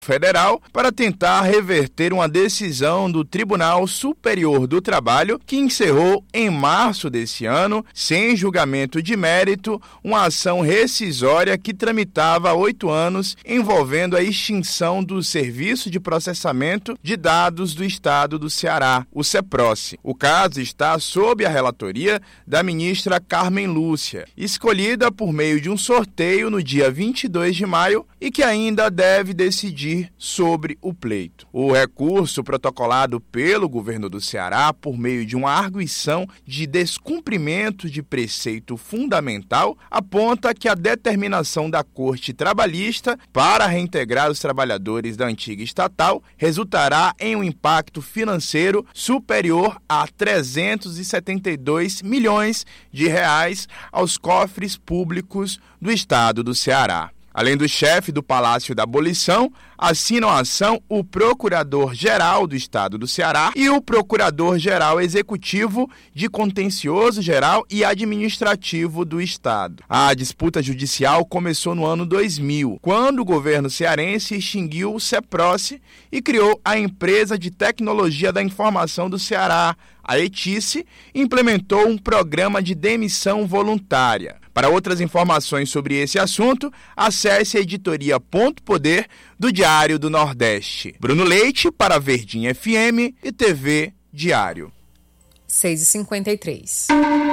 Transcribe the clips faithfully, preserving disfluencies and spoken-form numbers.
Federal para tentar reverter uma decisão do Tribunal Superior do Trabalho que encerrou em março desse ano, sem julgamento de mérito, uma ação rescisória que tramitava há oito anos envolvendo a extinção do Serviço de Processamento de Dados do Estado do Ceará, o CEPROC. O caso está sob a relatoria da ministra Carmen Lúcia, escolhida por meio de um sorteio no dia vinte e dois de maio e que ainda deve decidir sobre o pleito. O recurso protocolado pelo governo do Ceará por meio de uma arguição de descumprimento de preceito fundamental aponta que a determinação da Corte Trabalhista para reintegrar os trabalhadores da antiga estatal resultará em um impacto financeiro superior a trezentos e setenta e dois milhões de reais aos cofres públicos do estado do Ceará. Além do chefe do Palácio da Abolição, assinam a ação o Procurador-Geral do Estado do Ceará e o Procurador-Geral Executivo de Contencioso Geral e Administrativo do Estado. A disputa judicial começou no ano dois mil, quando o governo cearense extinguiu o CEPROC e criou a Empresa de Tecnologia da Informação do Ceará, a ETICE, implementou um programa de demissão voluntária. Para outras informações sobre esse assunto, acesse a editoria Ponto Poder do Diário do Nordeste. Bruno Leite para Verdinha F M e T V Diário. seis e cinquenta e três.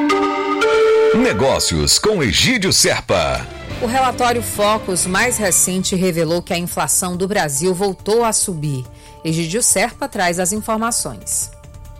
Negócios com Egídio Serpa. O relatório Focus mais recente revelou que a inflação do Brasil voltou a subir. Egídio Serpa traz as informações.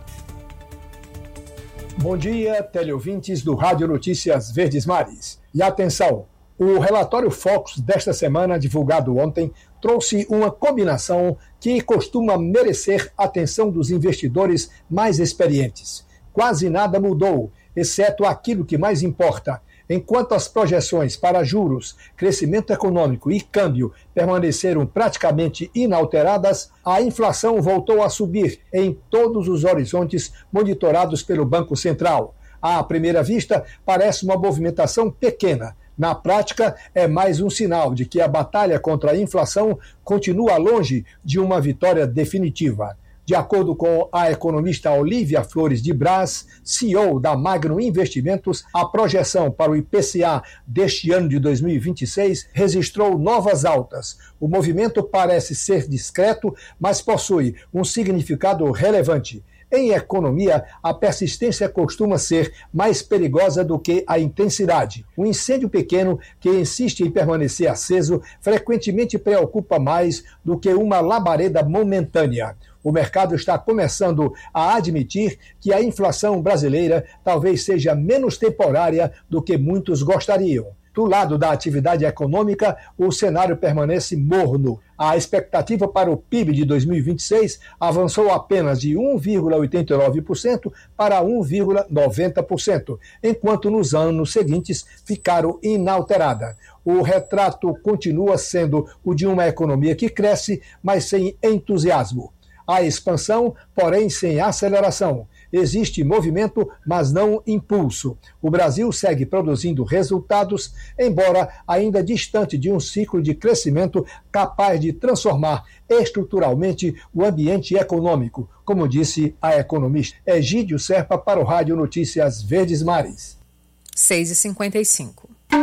Bom dia, teleouvintes do Rádio Notícias Verdes Mares. E atenção, o relatório Focus desta semana, divulgado ontem, trouxe uma combinação que costuma merecer a atenção dos investidores mais experientes. Quase nada mudou, exceto aquilo que mais importa. Enquanto as projeções para juros, crescimento econômico e câmbio permaneceram praticamente inalteradas, a inflação voltou a subir em todos os horizontes monitorados pelo Banco Central. À primeira vista, parece uma movimentação pequena. Na prática, é mais um sinal de que a batalha contra a inflação continua longe de uma vitória definitiva. De acordo com a economista Olívia Flores de Brás, C E O da Magno Investimentos, a projeção para o I P C A deste ano de dois mil e vinte e seis registrou novas altas. O movimento parece ser discreto, mas possui um significado relevante. Em economia, a persistência costuma ser mais perigosa do que a intensidade. Um incêndio pequeno que insiste em permanecer aceso frequentemente preocupa mais do que uma labareda momentânea. O mercado está começando a admitir que a inflação brasileira talvez seja menos temporária do que muitos gostariam. Do lado da atividade econômica, o cenário permanece morno. A expectativa para o P I B de dois mil e vinte e seis avançou apenas de um vírgula oitenta e nove por cento para um vírgula noventa por cento, enquanto nos anos seguintes ficaram inalterada. O retrato continua sendo o de uma economia que cresce, mas sem entusiasmo. Há expansão, porém sem aceleração. Existe movimento, mas não impulso. O Brasil segue produzindo resultados, embora ainda distante de um ciclo de crescimento capaz de transformar estruturalmente o ambiente econômico, como disse a economista Egídio Serpa para o Rádio Notícias Verdes Mares. seis e cinquenta e cinco.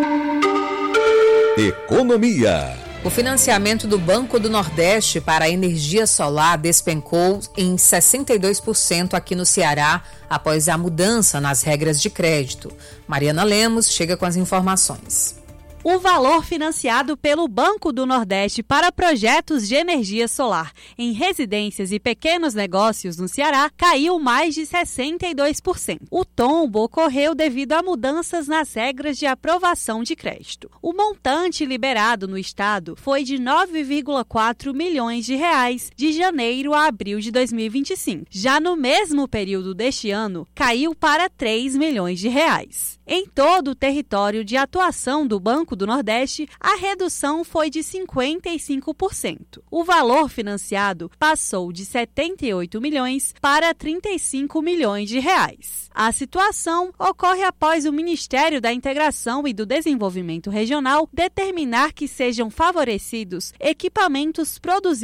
Economia. O financiamento do Banco do Nordeste para a energia solar despencou em sessenta e dois por cento aqui no Ceará após a mudança nas regras de crédito. Mariana Lemos chega com as informações. O valor financiado pelo Banco do Nordeste para projetos de energia solar em residências e pequenos negócios no Ceará caiu mais de sessenta e dois por cento. O tombo ocorreu devido a mudanças nas regras de aprovação de crédito. O montante liberado no estado foi de nove vírgula quatro milhões de reais de janeiro a abril de dois mil e vinte e cinco. Já no mesmo período deste ano, caiu para três milhões de reais. Em todo o território de atuação do Banco do Nordeste, a redução foi de cinquenta e cinco por cento. O valor financiado passou de setenta e oito milhões para trinta e cinco milhões de reais. A situação ocorre após o Ministério da Integração e do Desenvolvimento Regional determinar que sejam favorecidos equipamentos produzidos